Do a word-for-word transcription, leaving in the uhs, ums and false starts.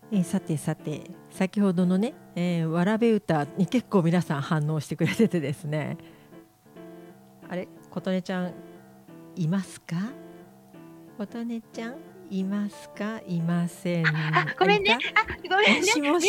えーさてさて、先ほどのね、えーわらべ歌に結構皆さん反応してくれててですね。あれ、琴音ちゃんいますか？琴音ちゃんいますか？いません。 あ、ごめんね。 あ、いた？ あ、ごめんね。 もしもし。